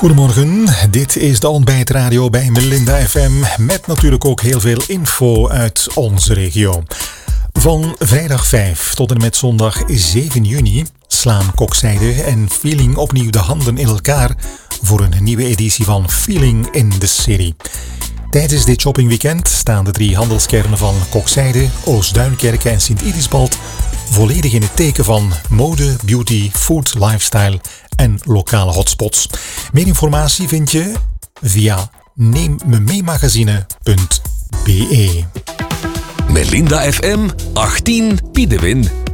Goedemorgen, dit is de ontbijtradio bij Melinda FM met natuurlijk ook heel veel info uit onze regio. Van vrijdag 5 tot en met zondag 7 juni slaan Kokzijde en Feeling opnieuw de handen in elkaar voor een nieuwe editie van Feeling in the City. Tijdens dit shoppingweekend staan de 3 handelskernen van Kokzijde, Oost-Duinkerke en Sint-Idisbald volledig in het teken van mode, beauty, food, lifestyle en lokale hotspots. Meer informatie vind je via neemmemeemagazine.be. Melinda FM 18 Piedewin.